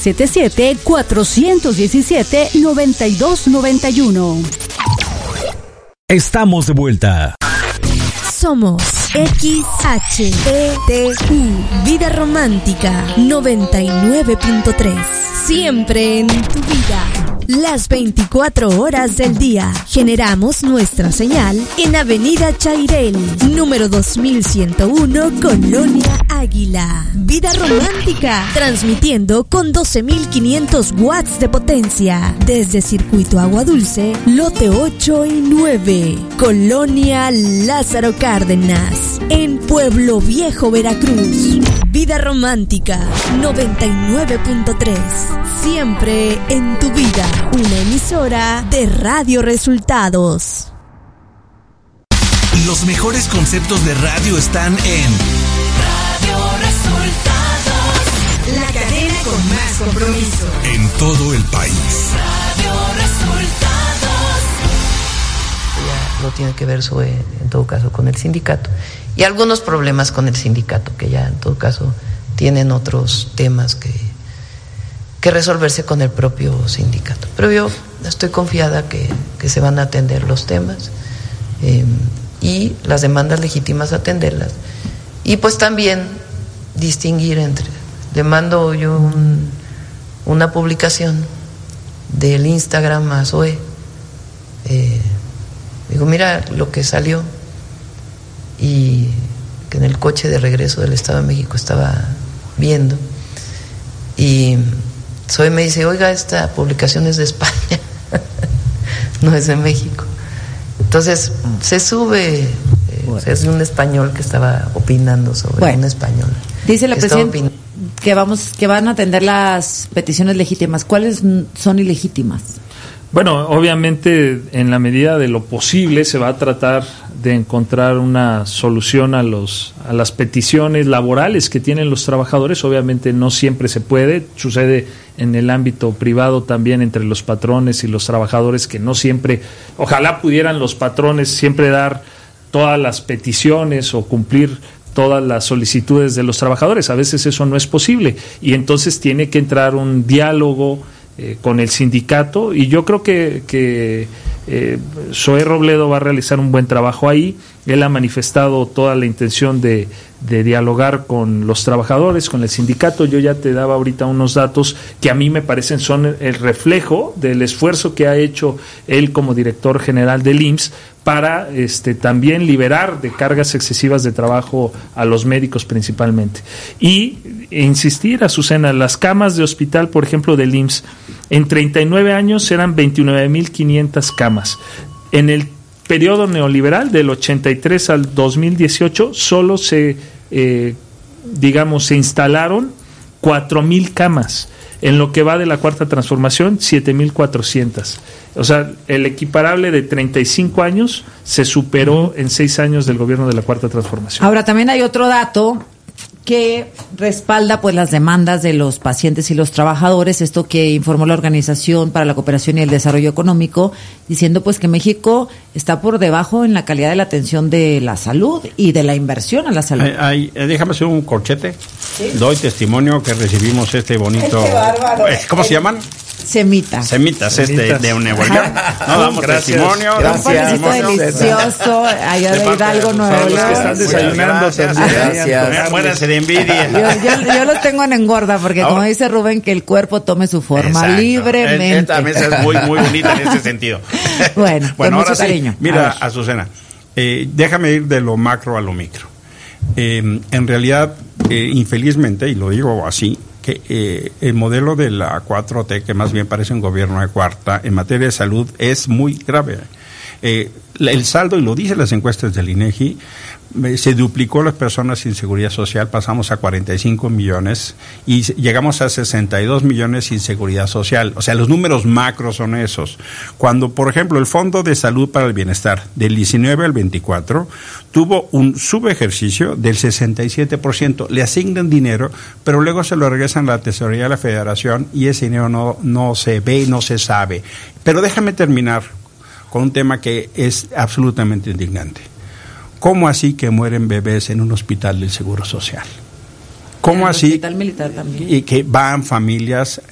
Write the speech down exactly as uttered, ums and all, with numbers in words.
siete siete, cuatro uno siete, nueve dos nueve uno. Estamos de vuelta. Somos X H E T U, Vida Romántica noventa y nueve punto tres. Siempre en tu vida, las veinticuatro horas del día. Generamos nuestra señal en Avenida Chairel, número dos mil ciento uno, Colonia Águila. Vida Romántica, transmitiendo con doce mil quinientos watts de potencia desde Circuito Agua Dulce, lote ocho y nueve, Colonia Lázaro Cárdenas, en Pueblo Viejo, Veracruz. Vida Romántica noventa y nueve punto tres. Siempre en tu vida. Una emisora de Radio Resultados. Los mejores conceptos de radio están en Radio Resultados. La cadena con más compromiso. En todo el país. Radio Resultados. Ya no tiene que ver sobre, en todo caso, con el sindicato. Y algunos problemas con el sindicato, que ya en todo caso tienen otros temas que, que resolverse con el propio sindicato. Pero yo estoy confiada que, que se van a atender los temas eh, y las demandas legítimas atenderlas. Y pues también distinguir entre, le mando yo un, una publicación del Instagram a Zoe, eh, digo, mira lo que salió, y que en el coche de regreso del Estado de México estaba viendo, y Zoe me dice, oiga, esta publicación es de España, no es de México. Entonces se sube, eh, bueno. o sea, es un español que estaba opinando sobre bueno, un español. Dice la presidenta que vamos, que van a atender las peticiones legítimas. ¿Cuáles son ilegítimas? Bueno, obviamente en la medida de lo posible se va a tratar de encontrar una solución a los a las peticiones laborales que tienen los trabajadores. Obviamente no siempre se puede, sucede en el ámbito privado también entre los patrones y los trabajadores, que no siempre, ojalá pudieran los patrones siempre dar todas las peticiones o cumplir todas las solicitudes de los trabajadores. A veces eso no es posible y entonces tiene que entrar un diálogo Eh, con el sindicato, y yo creo que, que eh, Zoe Robledo va a realizar un buen trabajo ahí. Él ha manifestado toda la intención de, de dialogar con los trabajadores, con el sindicato. Yo ya te daba ahorita unos datos que a mí me parecen son el reflejo del esfuerzo que ha hecho él como director general del I M S S para este, también liberar de cargas excesivas de trabajo a los médicos principalmente. Y insistir, Azucena, las camas de hospital, por ejemplo, del I M S S, en treinta y nueve años eran veintinueve mil quinientas camas. En el periodo neoliberal, del ochenta y tres al dos mil dieciocho, solo se, eh, digamos, se instalaron cuatro mil camas. En lo que va de la Cuarta Transformación, siete mil cuatrocientas. O sea, el equiparable de treinta y cinco años se superó en seis años del gobierno de la Cuarta Transformación. Ahora, también hay otro dato que respalda pues las demandas de los pacientes y los trabajadores, esto que informó la Organización para la Cooperación y el Desarrollo Económico, diciendo pues que México está por debajo en la calidad de la atención de la salud y de la inversión a la salud. Ay, ay, déjame hacer un corchete. ¿Sí? Doy testimonio que recibimos este bonito... Este bárbaro. ¿Cómo se llaman? Semitas. Semitas, este de Nuevo León. No damos gracias. testimonio. Un panecito delicioso allá de Hidalgo, Nuevo León. Que están desayunando. Gracias. gracias. Muéranse de envidia. Yo, yo, yo los tengo en engorda porque, como dice Rubén, que el cuerpo tome su forma. Exacto. Libremente. Esta mesa es muy, muy bonita en ese sentido. Bueno, bueno con ahora mucho cariño. Sí, mira, Azucena, eh, déjame ir de lo macro a lo micro. Eh, en realidad, eh, infelizmente, y lo digo así, que eh, el modelo de la cuatro T, que más bien parece un gobierno de cuarta, en materia de salud, es muy grave. Eh, el saldo, y lo dicen las encuestas del INEGI, eh, se duplicó las personas sin seguridad social, pasamos a cuarenta y cinco millones y llegamos a sesenta y dos millones sin seguridad social. O sea, los números macros son esos. Cuando, por ejemplo, el Fondo de Salud para el Bienestar del diecinueve al veinticuatro tuvo un subejercicio del sesenta y siete por ciento. Le asignan dinero, pero luego se lo regresan a la Tesorería de la Federación y ese dinero no, no se ve, no se sabe. Pero déjame terminar con un tema que es absolutamente indignante. ¿Cómo así que mueren bebés en un hospital del Seguro Social? ¿Cómo así? Hospital militar también. Y que van familias